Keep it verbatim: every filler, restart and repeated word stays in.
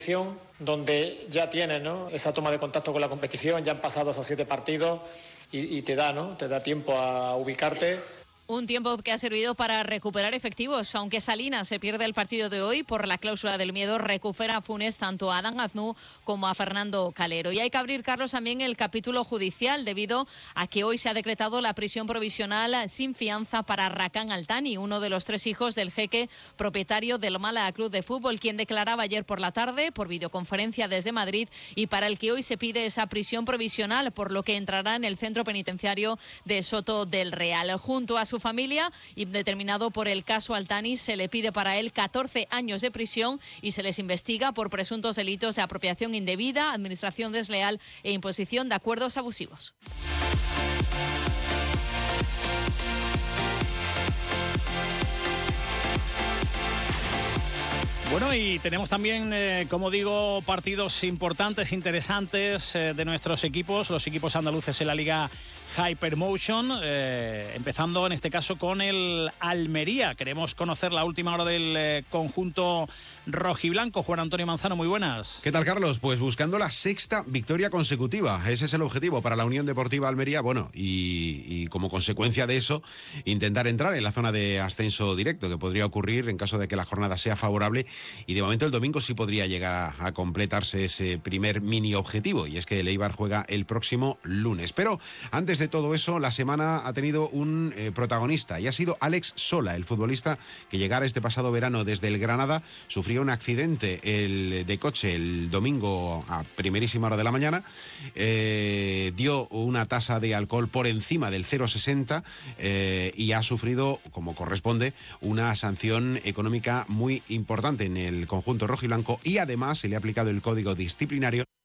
donde ya tienes, ¿no?, esa toma de contacto con la competición, ya han pasado esos siete partidos y, y te da, ¿no?, te da tiempo a ubicarte. Un tiempo que ha servido para recuperar efectivos, aunque Salinas se pierde el partido de hoy por la cláusula del miedo, recupera a Funes tanto a Adán Aznu como a Fernando Calero. Y hay que abrir, Carlos, también el capítulo judicial debido a que hoy se ha decretado la prisión provisional sin fianza para Rakan Altani, uno de los tres hijos del jeque propietario del Málaga Club de Fútbol, quien declaraba ayer por la tarde por videoconferencia desde Madrid y para el que hoy se pide esa prisión provisional, por lo que entrará en el centro penitenciario de Soto del Real. Junto a su familia, y determinado por el caso Altani, se le pide para él catorce años de prisión y se les investiga por presuntos delitos de apropiación indebida, administración desleal e imposición de acuerdos abusivos. Bueno, y tenemos también, eh, como digo, partidos importantes, interesantes eh, de nuestros equipos, los equipos andaluces en la Liga Hypermotion, eh, empezando en este caso con el Almería. Queremos conocer la última hora del eh, conjunto rojiblanco. Juan Antonio Manzano, muy buenas. ¿Qué tal, Carlos? Pues buscando la sexta victoria consecutiva. Ese es el objetivo para la Unión Deportiva Almería. Bueno, y, y como consecuencia de eso, intentar entrar en la zona de ascenso directo, que podría ocurrir en caso de que la jornada sea favorable. Y de momento el domingo sí podría llegar a, a completarse ese primer mini objetivo, y es que el Eibar juega el próximo lunes. Pero antes de todo eso, la semana ha tenido un eh, protagonista, y ha sido Alex Sola, el futbolista que llegara este pasado verano desde el Granada. Sufrió un accidente el, de coche el domingo a primerísima hora de la mañana, eh, dio una tasa de alcohol por encima del cero coma sesenta eh, y ha sufrido, como corresponde, una sanción económica muy importante en el conjunto rojiblanco, y además se le ha aplicado el código disciplinario